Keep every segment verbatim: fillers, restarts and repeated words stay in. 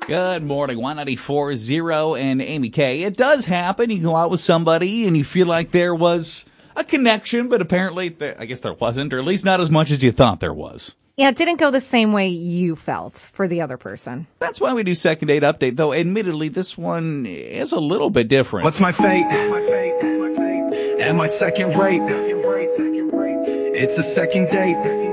Good morning, one ninety-four point oh and Amy K. It does happen. You go out with somebody and you feel like there was a connection, but apparently, there, I guess there wasn't, or at least not as much as you thought there was. Yeah, it didn't go the same way you felt for the other person. That's why we do Second Date Update, though admittedly, this one is a little bit different. What's my fate? My fate. Am I second rate? It's a second date.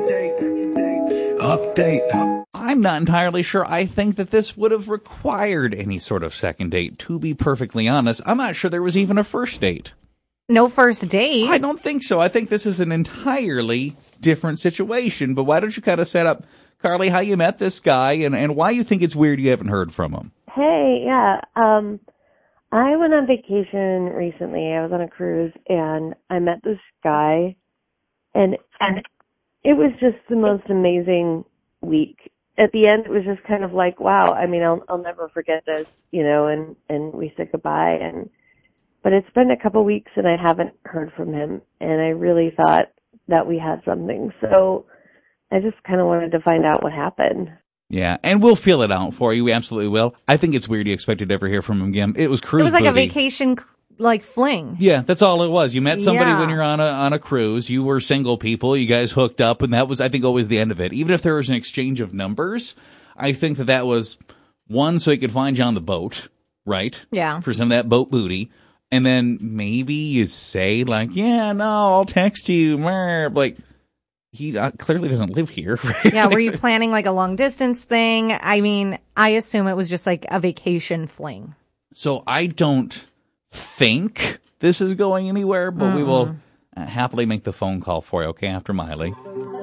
Update. I'm not entirely sure. I think that this would have required any sort of second date, to be perfectly honest. I'm not sure there was even a first date. No first date? I don't think so. I think this is an entirely different situation. But why don't you kind of set up, Carly, how you met this guy and, and why you think it's weird you haven't heard from him? Hey, yeah. Um, I went on vacation recently. I was on a cruise, and I met this guy, and and it was just the most amazing week. At the end, it was just kind of like, wow. I mean, I'll I'll never forget this, you know. And and we said goodbye, and but it's been a couple weeks, and I haven't heard from him, and I really thought that we had something. So I just kind of wanted to find out what happened. Yeah, and we'll feel it out for you. We absolutely will. I think it's weird you expected to ever hear from him again. It was cruise. It was like booty. a vacation, like fling. Yeah, that's all it was. You met somebody Yeah. when you're on a on a cruise. You were single people. You guys hooked up, and that was, I think, always the end of it. Even if there was an exchange of numbers, I think that that was one so he could find you on the boat, right? Yeah. For some of that boat booty. And then maybe you say, like, yeah, no, I'll text you. Like, he uh, clearly doesn't live here. Right? Yeah, were you planning like a long distance thing? I mean, I assume it was just like a vacation fling. So I don't think this is going anywhere, but Mm-mm. we will uh, happily make the phone call for you, okay, after Miley.